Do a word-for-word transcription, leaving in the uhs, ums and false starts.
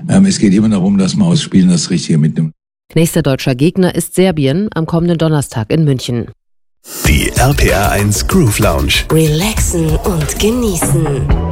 Ähm, es geht immer darum, dass man aus Spielen das Richtige mitnimmt. Nächster deutscher Gegner ist Serbien am kommenden Donnerstag in München. Die R P R eins Groove Lounge. Relaxen und genießen.